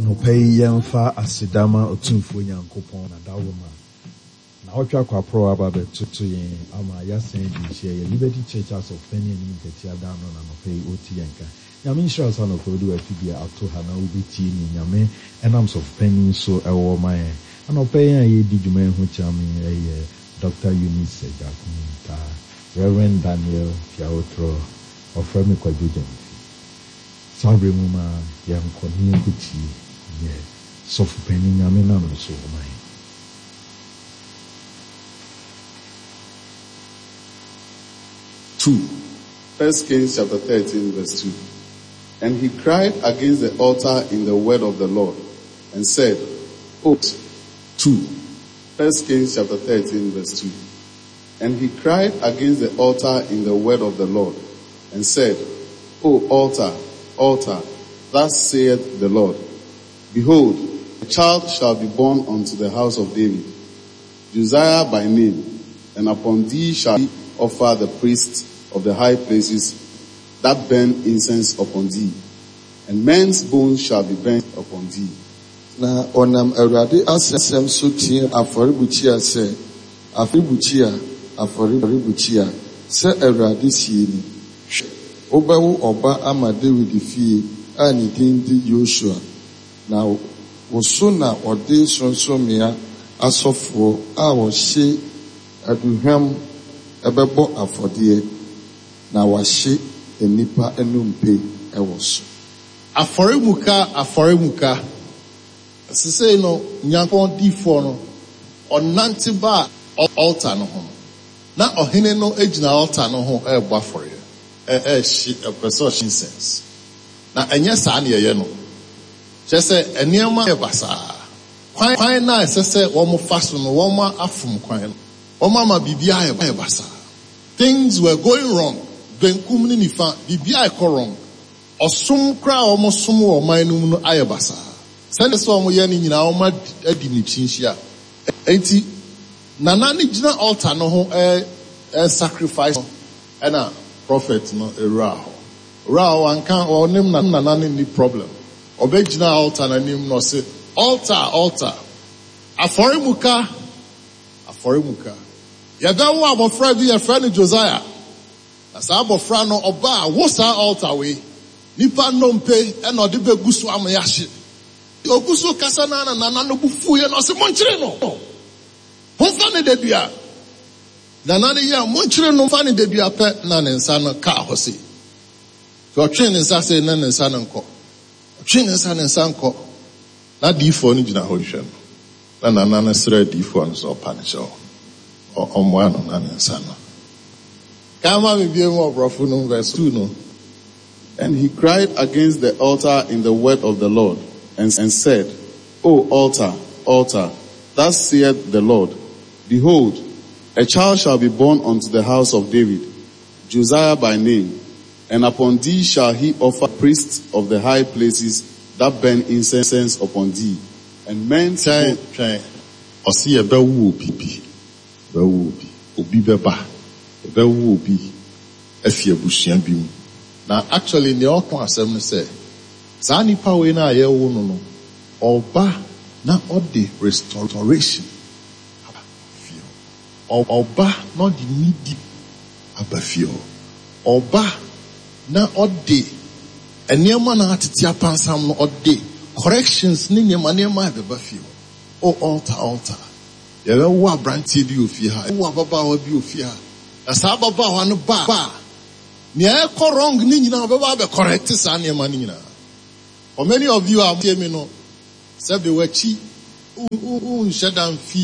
no pay yamfa asidama otumfo nyankopon na dawoma na otwa kwa pro ababe tutu yen ama yasen di share Liberty Church of Penny and Ketia down on no pay otiyanka nyame sure son of odu afibia ato ha na obeti ni nyame enams of Penny so ewo man and pay yan ye di dwuma hu chame Dr. Eunice Jakunta Reverend Daniel Fiaotro of Femi Kwajujem Sabre muma yankoni kuti ye sofu Penny nyame na no so man. 2. 1 Kings chapter 13 verse 2. And he cried against the altar in the word of the Lord and said, 2. 1 Kings chapter 13 verse 2. And he cried against the altar in the word of the Lord and said, O altar, altar, thus saith the Lord, behold, a child shall be born unto the house of David, Josiah by name, and upon thee shall he offer the priests of the high places that burn incense upon thee, and men's bones shall be burnt upon thee. Na onam Awurade asem so tie aforibuchia se aforibuchia se Awurade sie ni obawu oba ama David fie a ne din di Joshua na woso na ode sonsomia asofo a wo hye aduhwam ebebo afodie na wahye enipa enumpe ewo so aforimuka sise no nyankon difo no onante ba altar no ho na ohene no ejina altar no ho ebo afore shi epeso incense na enye saa na ye no chese eniema e basa kwan na sese wo mo faso no wo ma afum kwan wo ma bibia e basa. Things were going wrong. Benkum ni nifa bibia e wrong. Osum kra o mo sum wo man no ayebasa. Send so mo ye ni nyina o ma adi ni chinhia. Enti nana ni gina altar no ho sacrifice na prophet no era ho. Ra anka onim nana ni problem. Obegina altar na nim no say altar. Aforimuka. Yadawo abofra bi e friend Josiah. Asa abofra no oba wo sa altar we. Nipa nompe e no de beguso amayahye. Oguso kasa na no bufu ye no se monchire no. Honfa ne dedua. Nana ne ya monchire no fa ne dedua pe na ne nsa no ka hose. So twen ne nsa se na ne nsa no nko. Twen ne nsa nko. Na D4 ni gina ho hwe no. Na nana sere D4 no so panish o. Omwano na ne nsa no. Kama me bi mo brofo no verse 2 no. And he cried against the altar in the word of the Lord and said, O altar, altar, thus saith the Lord, behold, a child shall be born unto the house of David, Josiah by name, and upon thee shall he offer priests of the high places that burn incense upon thee, and men say, Osi ebewu obi beba ebewu obi efie busua bi mu. Now actually the okon asem no say saa nipa we na aye wo no oba na odi restoration abafio oba na di needy abafio oba na odi enema na atete apansam no odi corrections ni nyema abafio o altar yewe wo abrantie bi ofie ha wo ababa wa bi ofie ha na saa baba wa no ba ni e ko wrong ni nyina baba be correct saa ne ma ni nyina. For many of you are hear me no say be wachi shedan fi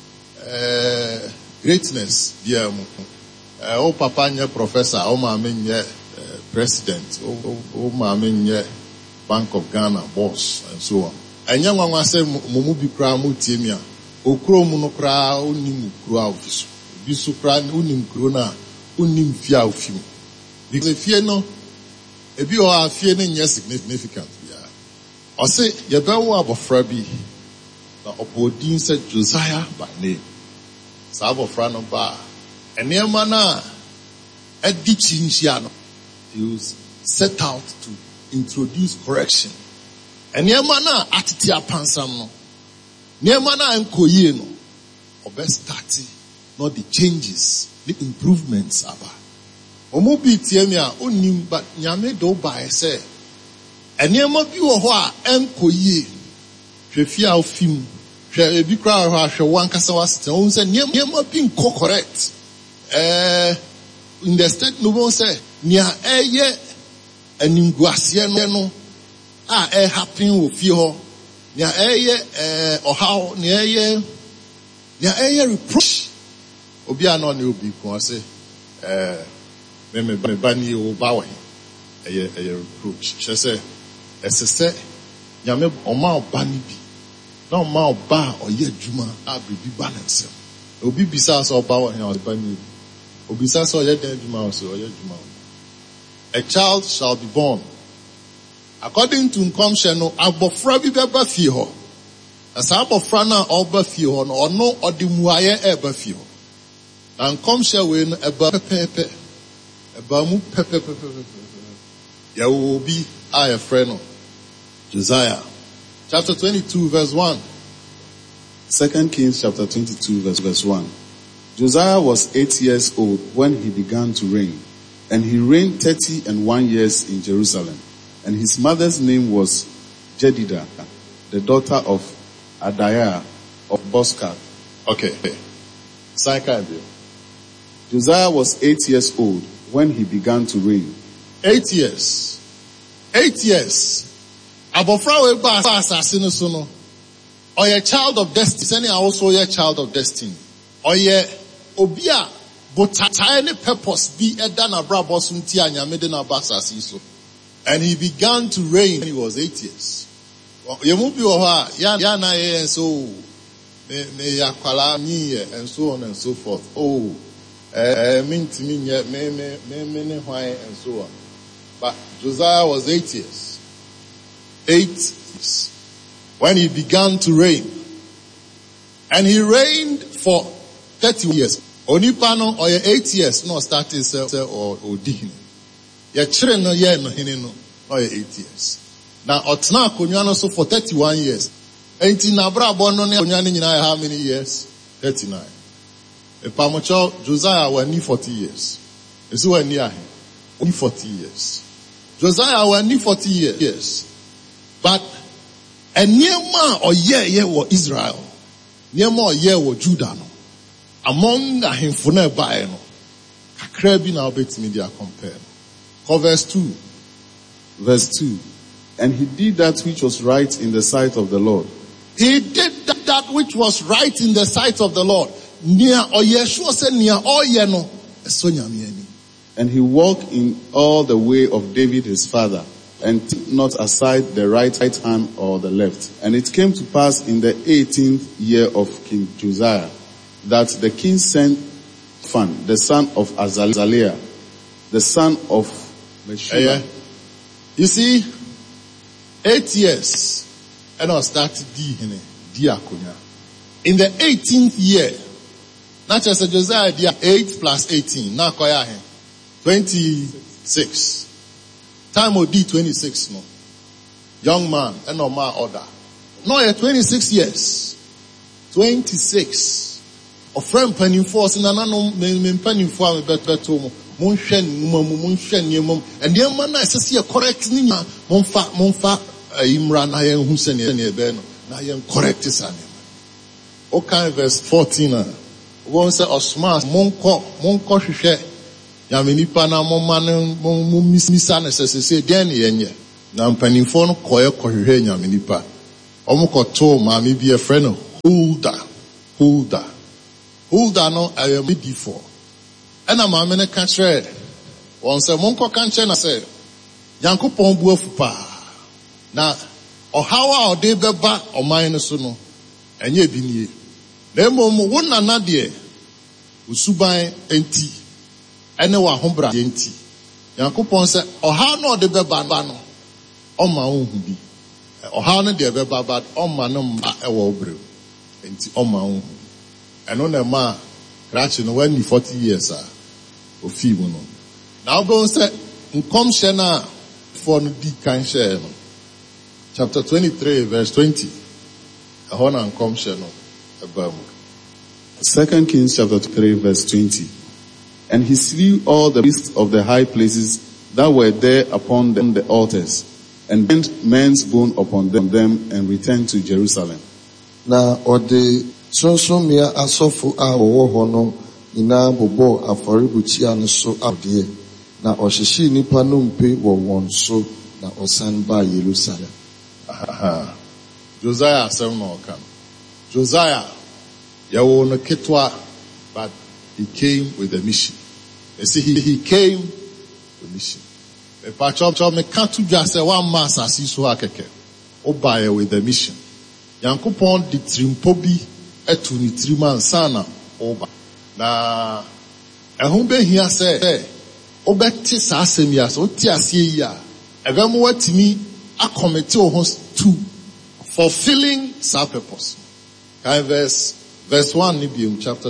greatness dia mu o papa nye professor o ma me nye president o ma me nye Bank of Ghana boss and so on. Anya nwanwa say mumu bi kra mu tie mi a okro mu no kra onim kro a ofiso bi so kra onim kro na onim fi a ofim. Because fear no, if you are fearing yes significant, yeah. I say you better abofra bi na obodin said Josiah by name. Sa abofra no ba enema na edi chinchia no. He was set out to introduce correction nneɛma na atete apansam no nneɛma na nkoyie no ɔbɛ start not the changes the improvements aba ɔmo bi tie me a onim but nyame do bae sɛ nneɛma bi wɔ hɔ a nkoyie hwɛ fie a ofim hwɛ ebi kora hɔ a hwɛ wankasa wasete ɔmo sɛ nneɛma bi nkɔ correct in the state no one say nea ɛyɛ animguaseɛ no a happen wɔ fie hɔ nea ɛyɛ ɔhaw nea ɛyɛ reproach obi a na ɔne obi ko ɔsɛ me ba ni o ba wɔ ɛyɛ reproach kyerɛ sɛ ɛsɛ sɛ nyame ɔma ɔba ni bi na ɔma ɔba a ɔyɛ adwuma a biribi ba ne nsɛm obi bisa sɛ ɔba wɔ hɛn ɔba ni obi bisa sɛ ɔyɛ den adwuma ɔsɛ ɔyɛ adwuma a child shall be born according to nkɔmhyɛ no abɔfra bi bɛba fie hɔ na saa abɔfra no a ɔba fie hɔ no ɔno ɔde mmuayɛ ɛba fie hɔ na nkɔmhyɛ wei no ɛba pɛpɛɛpɛ ɛba mu pɛpɛpɛpɛpɛ yɛwɔ obi a yɛfrɛ no Josiah chapter 22 verse 1. 2 Kings chapter 22 verse 1. Josiah was 8 years old when he began to reign, and he reigned 31 years in Jerusalem. And his mother's name was Jedidah, the daughter of Adaiah of Boscath. Okay. Josiah was 8 years old when he began to reign. 8 years. 8 years. Abofra we ba asase no so no. Oye child of destiny. Sani also ye child of destiny. Oye obi a botae ne purpose bi eda na brabo so nti anyame de na ba asase so. And he began to reign when he was 8 years. Ye mu bi wo ha ya na ye so me yakwala ni and so on and so forth. Mintimi nye me ne hwan and so on. But Josiah was 8 years. 8 years. When he began to reign. And he reigned for 30 years. Onipa no oye 8 years no started say or dihini. Ye chire no ye no hini no oye 8 years. Na otna akonwa no so for 31 years. Enti na brabo no ne akonwa nyina how many years? 39. Epamocho Josiah wani 40 years. Esu wani ahe? Only 40 years. Josiah wani 40 years. But a niema or ye wo Israel. Niema or ye wo Judah no. Among ahemfo bae no. Kakra bi na obetimi dia compare. Verse 2. Verse 2. And he did that which was right in the sight of the Lord. He did that which was right in the sight of the Lord. And he walked in all the way of David his father, and took not aside the right hand or the left. And it came to pass in the 18th year of King Josiah, that the king sent Phan, the son of Azaliah, the son of Meshullam. You see, 8 years, and I started diakonia. In the 18th year, not just Josiah, 8 plus 18, na koya 26. Time of D26 no. Young man, and no man order. No, 26 years. 26. Of friend penny force and another penny for me better Munshen mum and the man I see a correct nina monfa Imran I am Hussein ben I am correct is an okay verse 14 one say osmas monko hwehwe yamenipa na momman misa na sese den yenye na mpanimfo no kohwehwe yamenipa omokoto maami bi a friend Hulda no I am before. And a man in country. Once a monko country na say, Yankopon buafu pa. Na ohawa ode beba o mine so no. Enye bi nie. Na emom wo nana de usuban enti. Ene wa hombra enti. Yankopon say ohawa no ode beba ba no. O ma wo hu bi. Ohawa no de beba ba o ma no mba e wo obre. Enti o ma wo hu. Eno na ma Rachi no when 40 years ofi mu no. Now go say nkom hye na for no di kan hye no. chapter 23, verse 20. Ahona and come sheno. 2 Kings chapter 3 verse 20. And he slew all the priests of the high places that were there upon the altars, and bent men's bone upon them, and returned to Jerusalem. Na ode Sonsomia asofo a wɔwɔ hɔ no nyinaa bobɔ afɔrebukyia no so adeɛ, na ɔhyehyɛ nipa no mpe wɔ wɔn so, na ɔsan baa Yerusalem. Josiah asɛm na ɔka no. Josiah, yɛwɔ no ketewa, but he came with a mission. You see, he came with a mission. Mepacho me can't just say one mass as he so akeke. Obaye with a mission. Yankopon di trimpobi etu ni trima sana oba. Na ehun be hia say obeti saa asem ya so ti asie ya. Ebe mo watimi akomete o to fulfilling sa purpose. Kind verse 1 Nibium chapter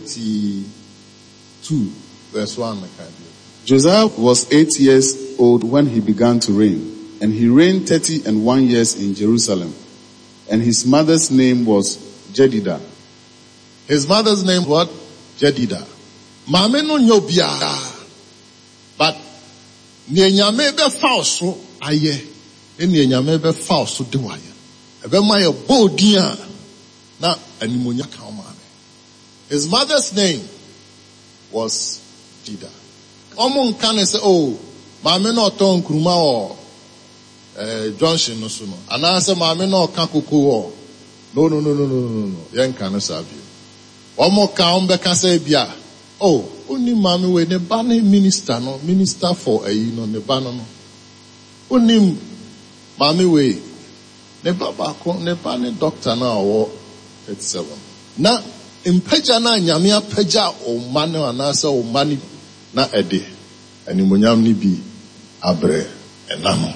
22 verse 1 Josiah was 8 years old when he began to reign, and he reigned 31 years in Jerusalem. And his mother's name was Jedidah. His mother's name what? Jedidah. Mame no nyobia. But nyame be falso aye. Nyame be falso de waye. Ebe ma ye bodia na animunya ka o mame. His mother's name was Jedidah. Omo nka say oh mame no ton kruma o Johnson no so no. Anase mame no ka koko o. No. Yen kan sabi. Omo ka on be ka say bia. Oh, oni mame we ne ba na minister no, minister for ayi no ne ba no. Oni mame we ne baba ko ne ba ne doctor na o 37. Na impeja na nyame apeja o mane anase o mane na ede animonyam ni bi abre enano.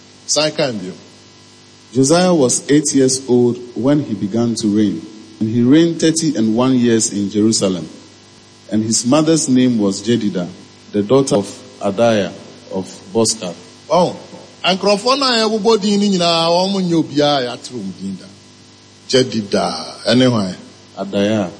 Josiah was 8 years old when he began to reign, and he reigned 31 years in Jerusalem. And his mother's name was Jedidah, the daughter of Adaiah of Boscath. Oh, and Crofona everybody in Yobia Yatrum Dinda. Jedidah, anyway. Adaiah,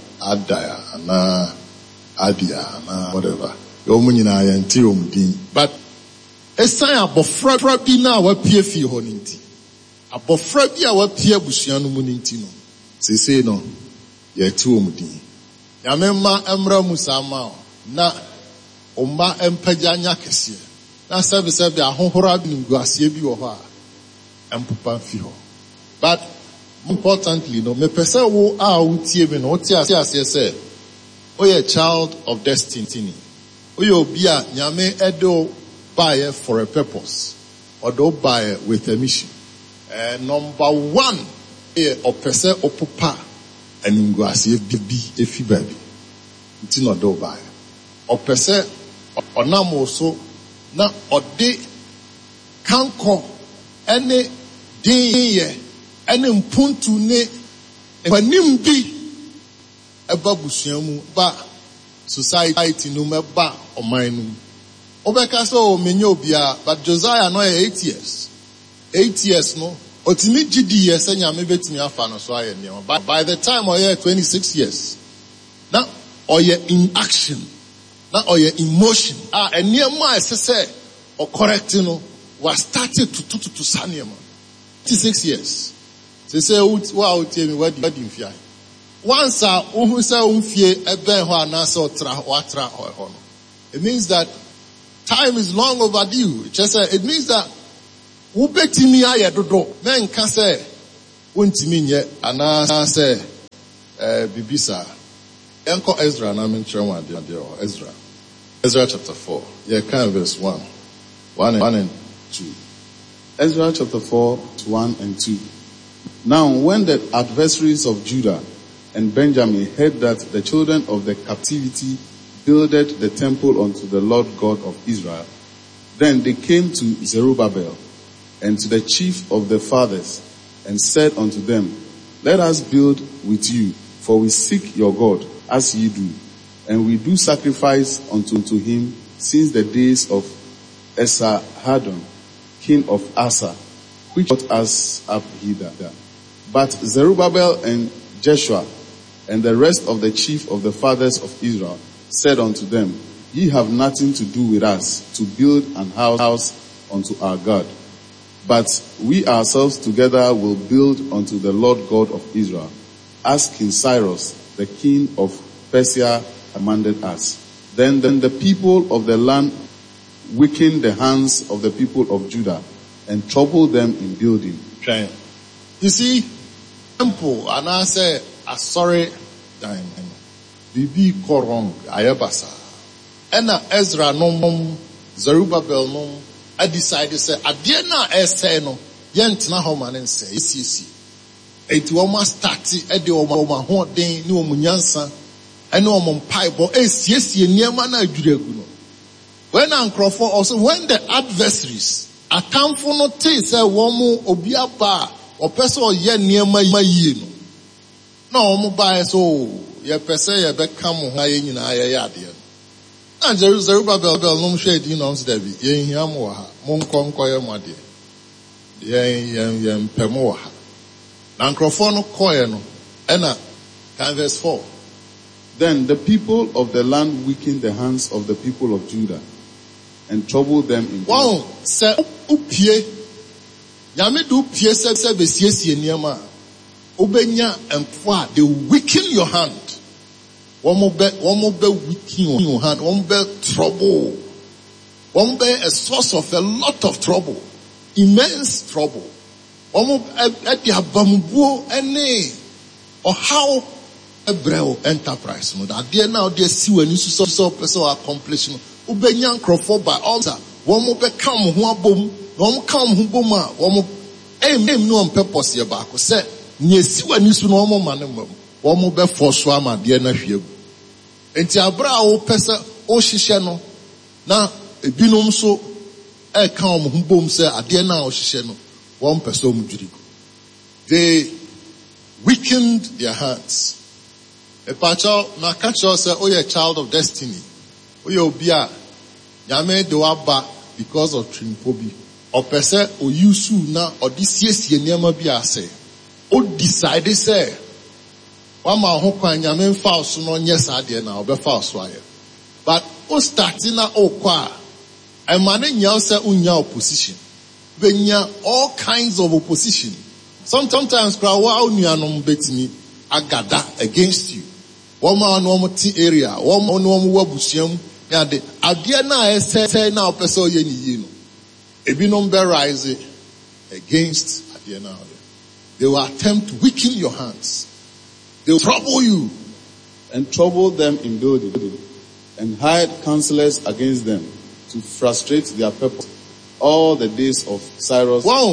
Ana Adia, Ana whatever. Yomunina and Tium Din. But Esai abofra bi na wapie fi ho ninti. Abofra bi a wapie abusua no mu ninti no. Sese no ye ti omudin. Ya memma emra musama na omma empagya nya kese. Na sebe ahohora bi nguase bi wo ho a empopa fi ho. But importantly no me pese wo a utie me no tie ase say o ye child of destiny. O ye obi a nyame edo buy for a purpose, or do buy with a mission. Number one, a person opopa and ingwasi bibi efi baby. It's not do buy. Or person or namoso na ode kanko any day any mpuntu ne panimbi ebabusuamu ba society no meba oman. Obeka so menyobia, but Josiah no 8 years. 8 years no. Otimi GD years nyame betimi afa no so aye niem. But by the time oye 26 years. Now oye in action. Now oye in motion. Enema say or correct no was started to sanema. 26 years. Say wow tell me what did fia. Once who say umfie ebe ho anasa otra ho no. It means that time is long overdue. It means that ubetimi ayedodo men ka say wontimi nye ana say bibisa enko Ezra na mentre one de Ezra chapter 4 verse 1 and 2. Ezra chapter 4 1 and 2. Now when the adversaries of Judah and Benjamin heard that the children of the captivity builded the temple unto the Lord God of Israel, then they came to Zerubbabel and to the chief of the fathers and said unto them, let us build with you, for we seek your God as ye do, and we do sacrifice unto him since the days of Esarhaddon, king of Asa, which brought us up hither. But Zerubbabel and Jeshua and the rest of the chief of the fathers of Israel said unto them, Ye have nothing to do with us to build an house unto our God. But we ourselves together will build unto the Lord God of Israel, as King Cyrus, the king of Persia, commanded us. Then the people of the land weakened the hands of the people of Judah and troubled them in building. You see, temple, and I say, sorry, Bibi Korong, Ayabasa. And Ezra no Zerubbabel no, I decided say, Adiana essay no, Yentina Homan and say, yes. It almost started at the Oma Hot Day, no Munyansa, and no Mon Pipe, yes, near Mana Judeguno. When Uncle for also, when the adversaries, a time for no taste, a woman, Obiaba, or person or yen near my yin. No, mobile so, ye per se, ye become high in Ayadian. And Zerubbabel no shade in on Debbie, ye yamoha, Moncon Koyamadi, ye pemoha. Nancrofono Koyano, Enna, verse 4. Then the people of the land weakened the hands of the people of Judah and troubled them in wow, se upie, Yame do pie se besiesi niema, Obenya and Pwa, they weaken your hand. One more weaken your hand, one more trouble. One more a source of a lot of trouble. Immense trouble. One more at the Abambu any or how Hebreo enterprise. No, that there now they see when you saw person accomplishing. Ubenya Crawford by altar. One more become who boom, one come who boom, one more aim no on purpose here back. Say, near see when you no more man. One more be for swama, dear nephew. Enti abra o pesa o hihye no na ebinom so e kan mo bom se ade na o hihye no one person mu dwiri. They weakened their hands. E pacho na catch us say o ye child of destiny. O ye obi a nyame de wa ba because of trimpobi. O pese o yusu na o di siesie niam bi ase. O decide say Wama hokwa nyame mfa so no nye saade na obefa so aye. But o starting na okwa emane nya se unya opposition. Benya all kinds of opposition. Sometimes krawa unuanom betimi agada against you. Wama no ti area, wama no wabusiam ya de ade na ese na opese oye ni yi no. Ebinom be rise against ade na. They will attempt to weaken your hands. They will trouble you and trouble them in building and hired counselors against them to frustrate their purpose all the days of Cyrus. Wow.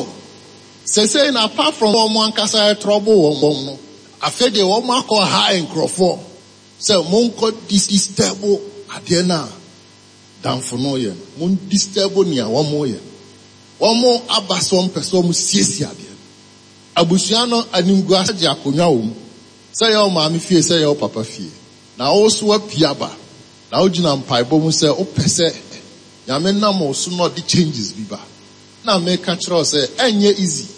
Say apart from one kasa trouble no. After the woman call high and Crawford. Say monko disturbo adena down for no yen. Mon disturbo niya one more yen. One more abasom person mu siesi adena. Abusiano animgua jakonyaum. Say your mommy fee, say your papa fee. Now also a piaba. Now Jinam Pibo say, oh, pese. Yamena mo so not the changes biba. Now make catcher say, enye easy.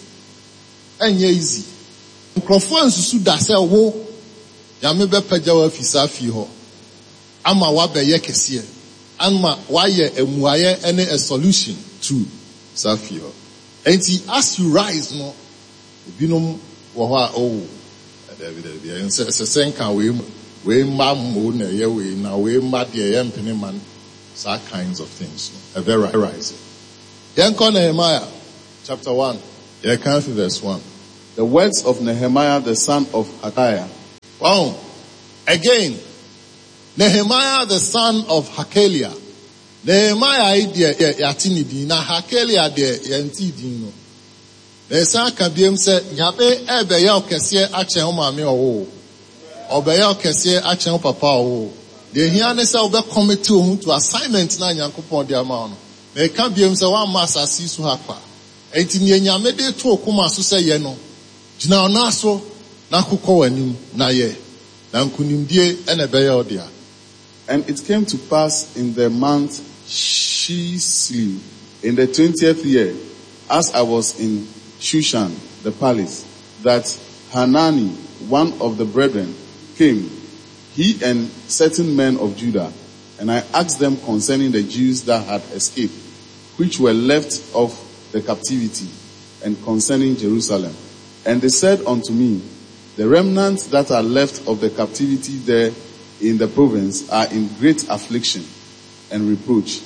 Enye easy. Microphone suda say, wo. Yamebe pejawa fisafi ho. Ama wabe ye kesie. Ama waye emuaye any a solution to safi ho. And as you rise, no, binom waha oh. And say can we mam na ye we na we mad ye empini man, so kinds of things. A very rising. Nehemiah chapter 1. Yeah, can verse 1. The words of Nehemiah the son of Hakaliah. Wow. Again, Nehemiah the son of Hakaliah. Nehemiah de yatini di na Hakaliah de yanti di no. Esa kabiem se nyabe ebe ya okese ache ho maame owo obe ya okese ache ho papa owo de hia ne se obe commit ohun to assignment na Nyankopon de ama no me kabiem se wa masa si su hakwa enti ne nyame de to okuma so se ye no gina ona aso na kokọ wanim na ye na nkunimdie ene be ya odia. And it came to pass in the month Chislev in the 20th year, as I was in Shushan, the palace, that Hanani, one of the brethren, came, he and certain men of Judah, and I asked them concerning the Jews that had escaped, which were left of the captivity, and concerning Jerusalem. And they said unto me, the remnants that are left of the captivity there in the province are in great affliction and reproach.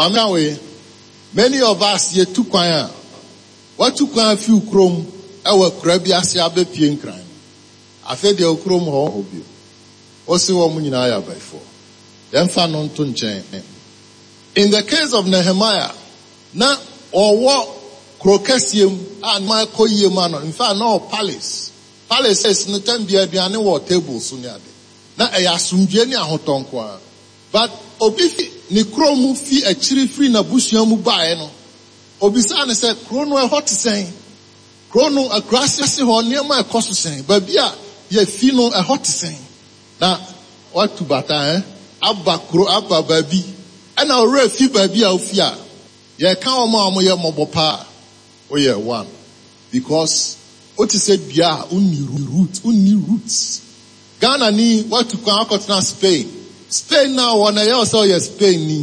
Many of us ye took kwaya. What took kwaya few chrome, our crabias yabe pien crime. I fed the chrome ho obio. Osi wa muninaya by four. Then fan on tunche. In the case of Nehemiah, na or what crocesium and my koye man, in fact, no palace. Palace says no time be a war table sunyade. Na a yasumjeni a hotonkwa. But obifi ni kromu fi a chiri free na bushiamu bae no. Obisane said krono a hot saying. Krono a grassy ho near my cost saying. But bia ye fino a hot saying. Na what to bata abba kro abba baby. And our refi baby aufia. Ye kan mo ye mobopa. Oh yeah, one. Because what is said bia unni roots. Ghana ni what to come out na Spain. Spain now when I also Spain ni.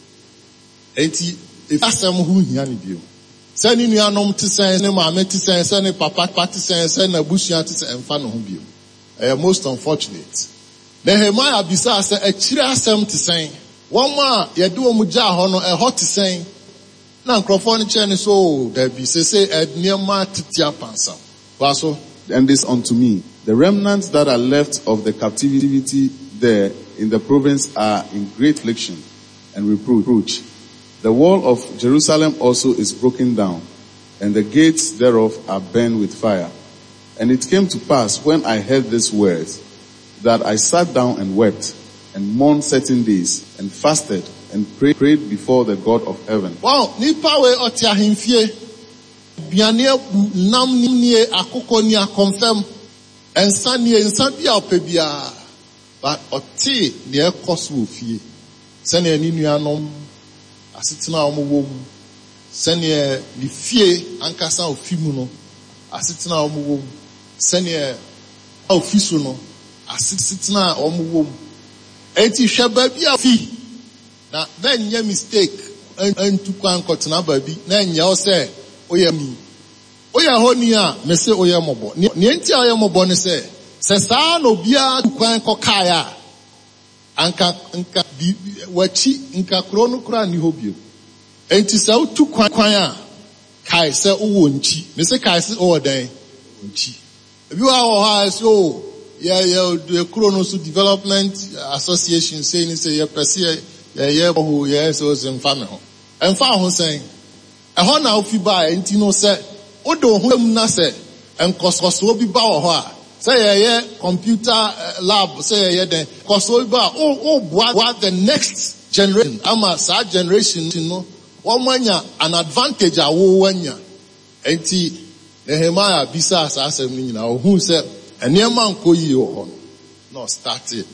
Enti if asem hu hia ni bio. Say ni nuanom te say ne maame te say ne papa te say na bushia te say emfa no ho bio. Most unfortunate. Nehemiah bisa say a chire asem te say. One ma ye do mu gya ho no e hot te say. Na nkrofo ni che ni so da bi say niema titia pansam. Vaso. And this unto me, the remnants that are left of the captivity there in the province are in great affliction and reproach. The wall of Jerusalem also is broken down, and the gates thereof are burned with fire. And it came to pass when I heard these words, that I sat down and wept, and mourned certain days, and fasted, and prayed before the God of heaven. Wow, nipa we otia himfie. Biane nam nie akoko ni confirm ensa bia opebia but oti ne ekoso ofie sene ni nuanom asetena omwo sene ni fie ankasa ofimu no asetena omwo sene ofisu no asetena omwo enti hweba bia fi na then nye mistake entu kwan kotena babi na nya o se oya honi a me se oya mobo ni enti oya mobo ne se saa no bia kwan kokaya anka wachi nka krono kra ni hobio enti sa utu kwan a kai se owo nchi me se kai se owo dan nchi ebi wa ha so the krono so development association say ni say ye pese ye ho ye so se mfa me ho emfa ho sen ehọ na ofi ba enti no se odo ho am na se enkososo bi ba wo ho a se ye computer lab se ye den koso ba what the next generation ama sa generation no womanya an advantage a wo wanya enti Nehemiah bisa sa asem ni nyina ohun se enema nkoyi wo ho no started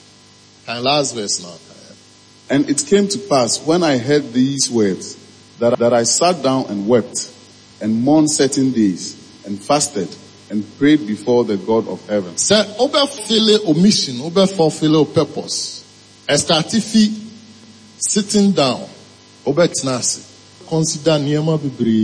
can last verse now. And it came to pass when I heard these words that I sat down and wept, and mourned certain days, and fasted, and prayed before the God of heaven. Say, fulfill a mission, fulfill a purpose. Estatifi sitting down, obetnasi. Consider niyama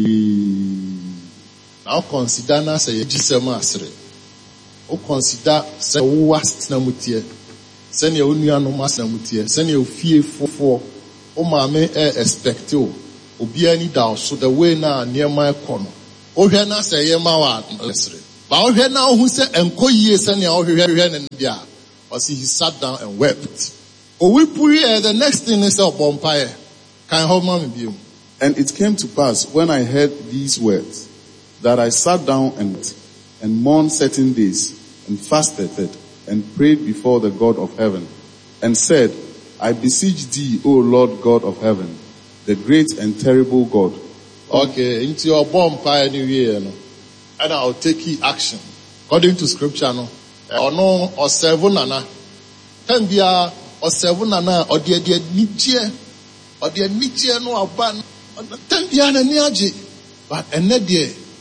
bibri. Now consider na say jisema asre. O consider say was na mutie. Say ne onua no mas na mutie. Say ne ofie fofo. O maame expect o. Obi ani da so the way na niema ekono ohwe na se ye ma wa lesre ba ohwe na ohu se enkoyie se ne ohwe ne bia o see he sat down and wept we pray the next thing is a bonfire can hold me be. And it came to pass when I heard these words that I sat down and mourned certain days and fasted and prayed before the God of heaven and said, I beseech thee, O Lord God of heaven, the great and terrible God. Okay, into your bonfire new year, no? And I'll take action. According to scripture, no? Or no, or seven nana. Ten bia, or seven nana, or dear niche, or dear niche no aban. Ten bia na niaji. But ene dear,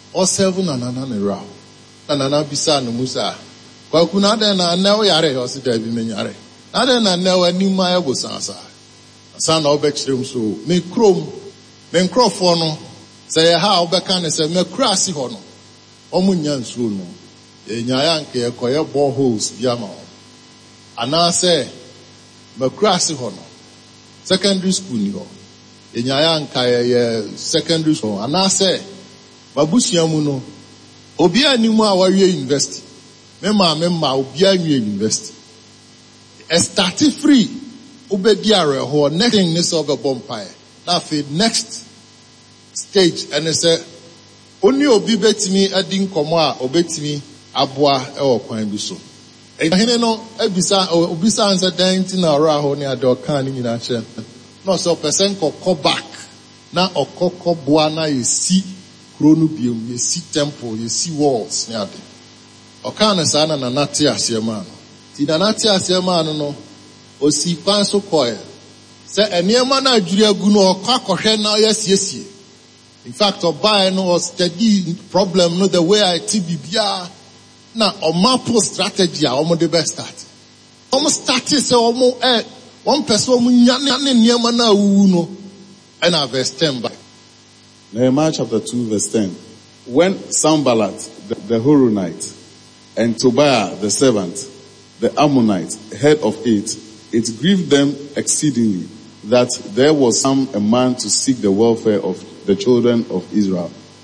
or 7 and another row. And another bisan Musa. Kwakunada and now yare or sit there be yare. Other than now a new Maya was answer. Son of Betchrim so me chrome, men crofono, say how becan say me crassy hono. Omunyan suno. E nyayanke e koye boreholes biama. Ana say me crassy hono. Secondary school ni ho. E nyayanka ye secondary school. Ana say babusiamu no obi animu a wawie university. Memma obi anwie university. E start free. Ubediare ho next thing this of a bompire. Now for next stage and they say only obi betimi adin komo a obetimi aboa e wo kwan bi so. Ehene no ebisa obisa answer dan tin na ora ho ne ade kan ni nyina che. No so person ko back na okoko boa na yesi kro no biom yesi temple yesi walls ne ade. Okan na sa na nate asema no. Ti na nate asema no osi kwan so koe se eniema na adwuri agu no akɔhwɛ na yesiesie. In fact obai no was study problem no the way I bibia na omapo strategy a omo de best start omo start se omo one person omo nyane eniema na awu no na verse 10 by Nehemiah chapter 2 verse 10. When Sanballat the Horonite and Tobiah the servant, the Ammonite, heard of it, it grieved them exceedingly that there was a man to seek the welfare of the children of Israel.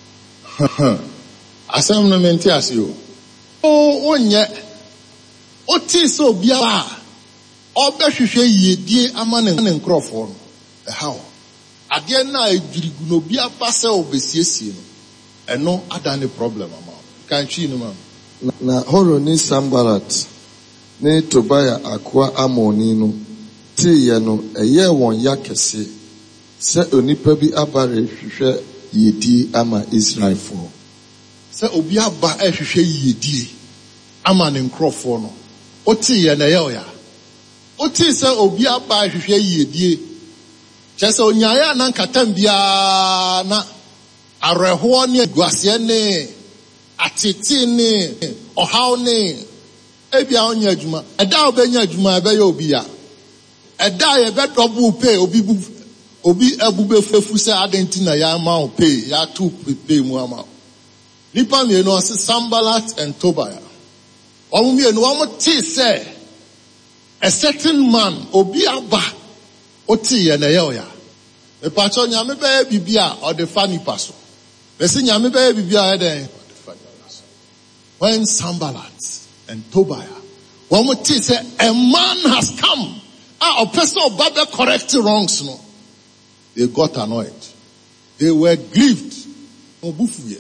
Asam no menti asio. Onye. Oti so biara. Obehwehwe yedie amane nkrofo no. How? Ade na adwirigu no bia pase obesiesie no. Eno adane problem ama. Kan twi no man. Na Horoni Sanballat ne Tobiah akwa Amoni no tiye no eye won yakese se onipa bi abare hwehwe yedie ama Israelfo. Se obi aba ehwehwe yedie ama ne nkrofo no. Otiye na ye oya. Oti se obi aba ehwehwe yedie. Chese onyaya na nkatam bia na areho ne guase ne atete ne ohaw ne ebia onya adwuma eda obenya adwuma ebe ya obi ya eda ye be double pay obi abube fefu se adenti na ya ma pay ya two pay mu ama nipa me no se Sanballat and Tobiah omo me no omo ti se a certain man obi aba oti ye na ye oya me pa cho nya me be bibia o de fa nipa so me se nya me be bibia e den when Sanballat and Tobiah, one would say a man has come. A person of Bible correct wrongs. No, they got annoyed. They were grieved. Verse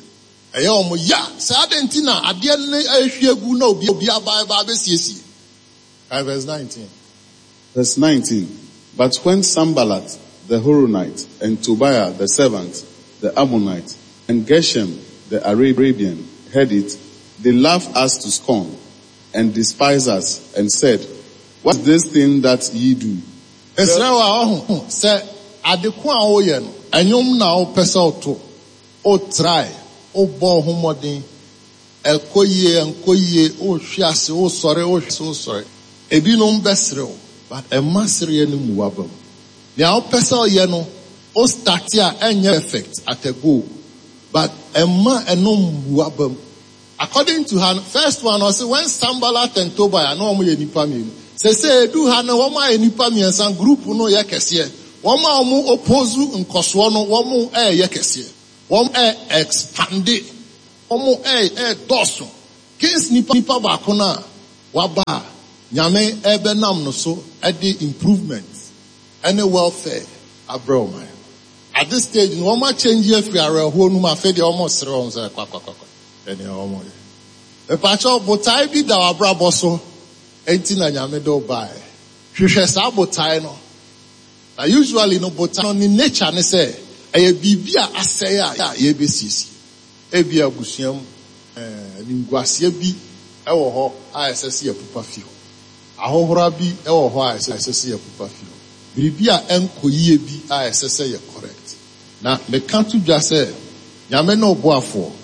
19. Verse 19. But when Sanballat the Horonite and Tobiah the servant, the Ammonite, and Geshem the Arabian heard it, they laughed us to scorn and despised us and said, what is this thing that ye do? Israel say adekwa oye no enyom na o pese oto o try o bo homodin ekoye o hwiase o sore ebinom besrew but e masre no muwabam na o pese oye no o start a enye effect at a go but emma enom muwabam. According to her, first one was when Sanballat and Tobiah no mo ye nipa mi. Say do ha na wo ma ye nipa mi ensan group no ye kese. Wo ma mo oppose nkoso no wo mo ye kese. Wo mo expand. Wo mo doso. Kins nipa ba ko na wa ba nyame ebe nam no so e the improvement and welfare abroad man. At this stage no ma change every area ho no ma fe de almost sere on say kwa. Eni omo ye. E pacho botai bi da wabrabo so enti na nyame do bai. Hwehwe sa botai no. Na usually no botai no ni nature ne say eye bibia aseye a ye besisi. E bia busuam ni ngwase bi e wo ho a esese ye pupa fi ho. Ahohora bi e wo ho a esese ye pupa fi ho. Bibia enkoyie bi a esese ye correct. Na me kan to dwa say nyame no boafo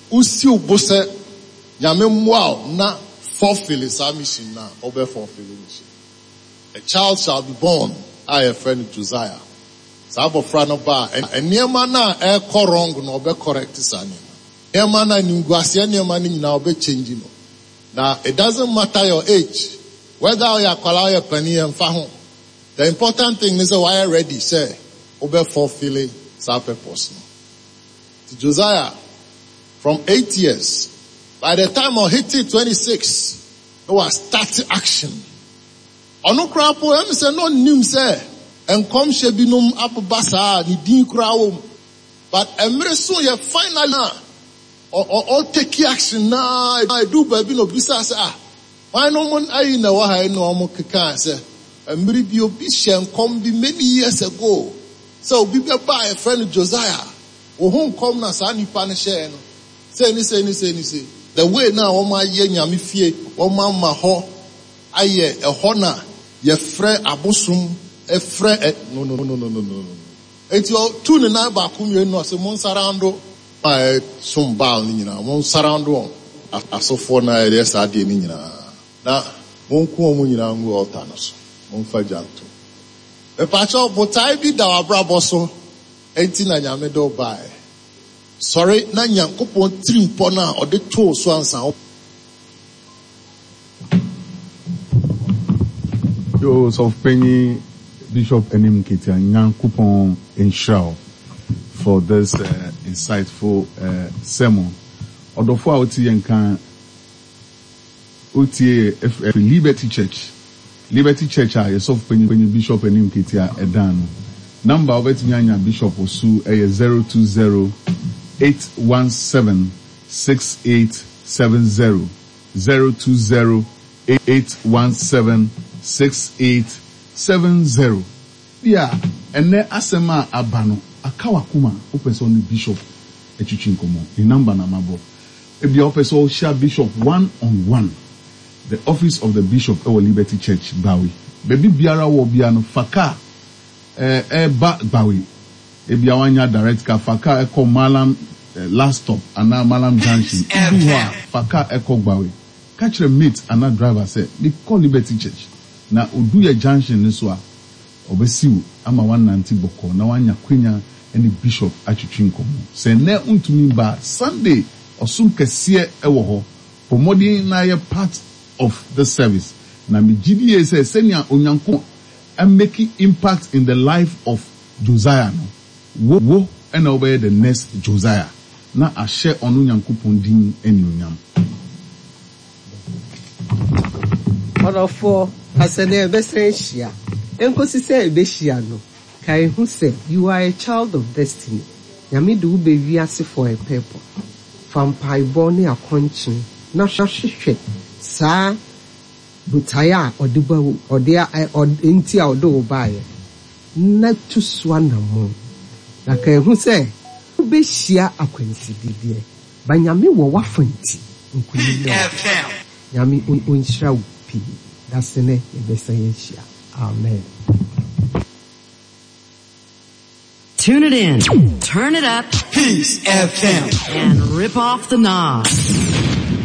usi ubose nyame mwa na fulfill sa mission na obe fulfill mission. A child shall be born, I friend Josiah. Sabo frano ba and niema na e wrong no obe correct sa niema. Niema na nimguase niema ni na obe change no. Now it doesn't matter your age, whether you are kwala your penny and faho. The important thing is why you ready, say obe fulfilling sa purpose no. To Josiah, from 8 years, by the time of hitting 26, it was 30 action. Ono krapo em se no nim se enkom shebinum abasa ni din krawo. But emre so ye finally or take action na I do baby no bisa se why no mon ayi na wa ha no mo keka se emre bi obi she enkom bi many years ago. So obi be buy a friend Josiah. Wo hon kom na sa nipa ne share no. Say ni. The way now o ma ye nyame fie, o ma ho aye e ho na ye frɛ abosum e frɛ no. Enti o tu ne na ba kum ye no se mon sarando some bal ni nyina, mon sarando asofo na e sa de ni nyina. Na mon ku o nyina ngu altar no so. Mon fa janto. E pa cho botai bi da abrabo so. Enti na nyame do bai. Sorry, na nyankopon trimpo na o de to so ansa. Yo, so Penny Bishop Enim Ketia nyankopon enshraw for this insightful sermon. Odofo a oti yenkan oti Liberty Church. Liberty Church a so Penny Bishop Enim Ketia edan. Number of etinyanya Bishop Osu 020-817-6870 020-817-6870. Yeah, ene asema abano akawa kuma opeso ni Bishop echuchinkomo. The number na mabo. Ebi opeso share Bishop one-on-one. The office of the Bishop ewo Liberty Church Bawi. Baby biara wo biano faka ba Bawi. Ebi awanya direct ka faka eko Malam last stop ana Malam Junction. Ibuwa faka eko Bawi. Catch a mate ana driver say they call Liberty Church. Na Oduya Junction niswa obesiu ama 190 boko na wanya kwenya any Bishop achuchinkomo. Se ne untumi ba Sunday osum kese ewo ho. Pomodi na ye part of the service. Na mi GDA say senya onyanko and making impact in the life of Josiah no. Wo and obey the next Josiah. Na a share on unyankopon din eni onyam. Orofo asene besenhia. Enkosi say ebehia no. Kai hu say you are a child of destiny. Nyame de wo be wiase for a purpose. Fampai boni akonchin na hwehwe sa butaya odiba odia enti a odo bae na tusua na mo na kai hu say obehia akwansi bibie ba nyame wo wafanti nkuni nyame onhyira wo pi dasene ebesayehia amen. Tune it in, turn it up, Peace FM, and rip off the knob.